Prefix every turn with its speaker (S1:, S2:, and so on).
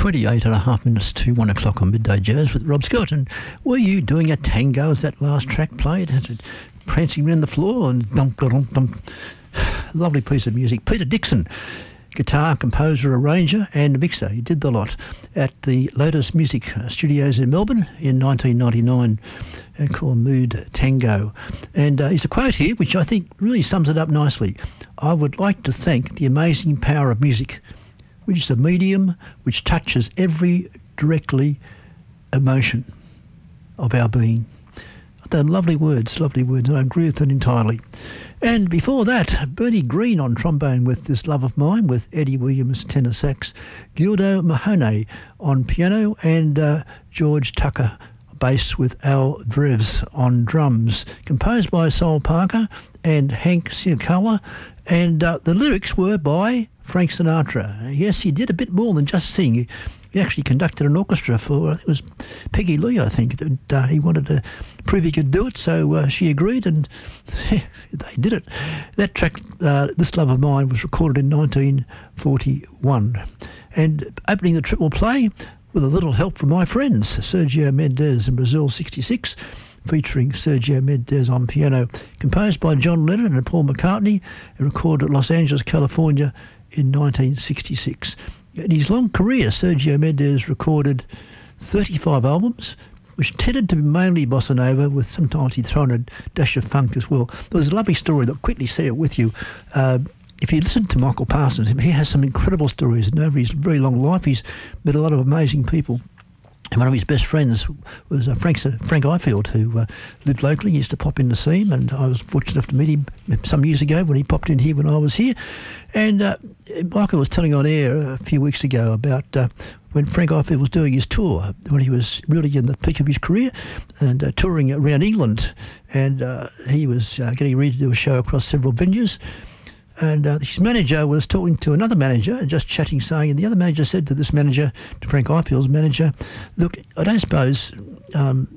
S1: 28 and a half minutes to 1 o'clock on Midday Jazz with Rob Scott. And were you doing a tango as that last track played? Prancing around the floor and dum. Lovely piece of music. Peter Dixon, guitar, composer, arranger and mixer. He did the lot at the Lotus Music Studios in Melbourne in 1999 called Mood Tango. And here's a quote here which I think really sums it up nicely. I would like to thank the amazing power of music, which is a medium which touches every directly emotion of our being. They're lovely words, and I agree with it entirely. And before that, Bernie Green on trombone with This Love of Mine, with Eddie Williams tenor sax, Gildo Mahoney on piano, and George Tucker bass with Al Dreves on drums, composed by Sol Parker and Hank Siakala, and the lyrics were by Frank Sinatra. Yes, he did a bit more than just sing. He actually conducted an orchestra for, I think it was Peggy Lee, I think. That, he wanted to prove he could do it, so she agreed, and they did it. That track, This Love of Mine, was recorded in 1941. And opening the triple play with a little help from my friends, Sergio Mendes in Brazil 66, featuring Sergio Mendes on piano, composed by John Lennon and Paul McCartney, and recorded at Los Angeles, California in 1966. In his long career, Sergio Mendes recorded 35 albums, which tended to be mainly bossa nova, with sometimes he'd thrown a dash of funk as well. But there's a lovely story that I'll quickly share it with you. If you listen to Michael Parsons, he has some incredible stories. And over his very long life, he's met a lot of amazing people. And one of his best friends was Frank Ifield, who lived locally. He used to pop in to see him, and I was fortunate enough to meet him some years ago when he popped in here when I was here. And Michael was telling on air a few weeks ago about when Frank Ifield was doing his tour, when he was really in the peak of his career and touring around England. And he was getting ready to do a show across several venues. And his manager was talking to another manager, just chatting, saying, and the other manager said to this manager, to Frank Ifield's manager, look, I don't suppose